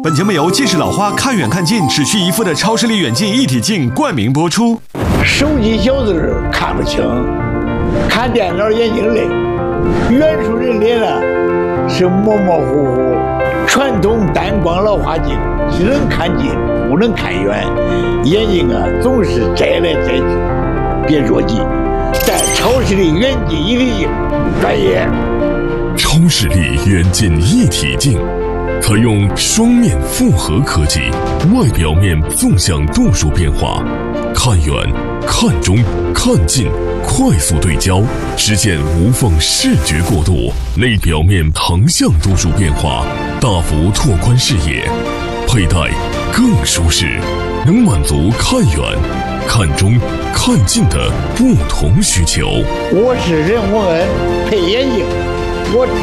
本节目由近视老花看远看近只需一副的超视力远近一体镜冠名播出。 手机小字看不清，看电脑眼睛累，远处人脸呢是模模糊糊。传统单光老花镜只能看近不能看远，眼睛总是摘来摘去。别着急，戴超视力远近一体镜，专业。 超视力远近一体镜采用双面复合科技，外表面纵向度数变化，看远、看中、看近快速对焦，实现无缝视觉过渡；内表面横向度数变化，大幅拓宽视野，佩戴更舒适，能满足看远、看中、看近的不同需求。 我是任洪恩，配眼镜，我